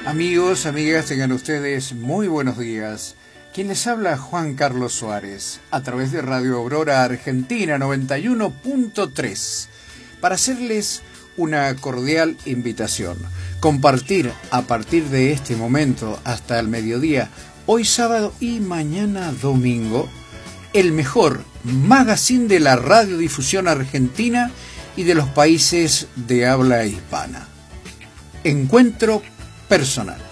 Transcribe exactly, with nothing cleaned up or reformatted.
Amigos, amigas, tengan ustedes muy buenos días. Quien les habla, Juan Carlos Suárez, a través de Radio Aurora Argentina noventa y uno punto tres, para hacerles una cordial invitación. Compartir a partir de este momento hasta el mediodía, hoy sábado y mañana domingo, el mejor magazine de la radiodifusión argentina y de los países de habla hispana. Encuentro personal.